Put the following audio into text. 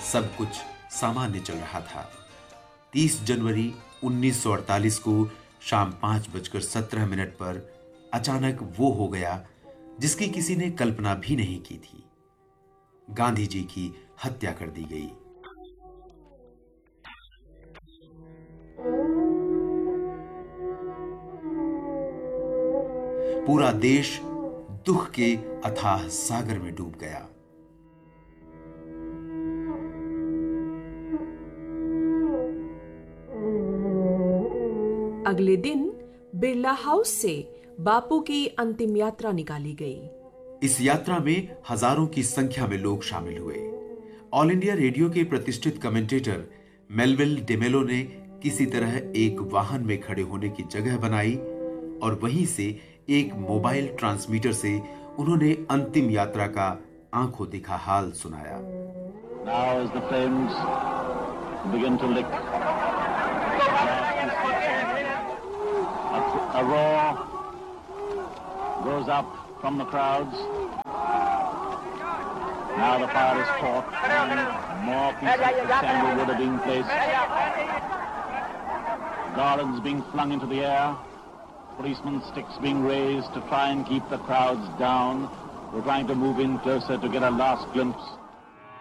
सब कुछ सामान्य चल रहा था। 30 जनवरी 1948 को शाम 5:17 पर अचानक वो हो गया जिसकी किसी ने कल्पना भी नहीं की थी। गांधी जी की हत्या कर दी गई। पूरा देश दुख के अथाह सागर में डूब गया। अगले दिन बिरला हाउस से बापू की अंतिम यात्रा निकाली गई। इस यात्रा में हजारों की संख्या में लोग शामिल हुए। ऑल इंडिया रेडियो के प्रतिष्ठित कमेंटेटर मेलविल डेमेलो ने किसी तरह एक वाहन में खड़े होने की जगह बनाई और वहीं से एक मोबाइल ट्रांसमीटर से उन्होंने अंतिम यात्रा का आंखों देखा हाल सुनाया। Now as the flames begin to lick, a roar goes up from the crowds. Now the fire is caught, more pieces of sandalwood are being placed, garlands being flung into the air, policemen's sticks being raised to try and keep the crowds down. We're trying to move in closer to get a last glimpse